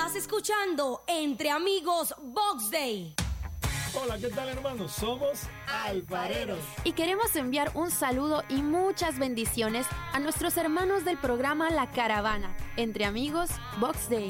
Estás escuchando Entre Amigos Box Day. Hola, ¿qué tal, hermanos? Somos Alfareros. Y queremos enviar un saludo y muchas bendiciones a nuestros hermanos del programa La Caravana, Entre Amigos Box Day.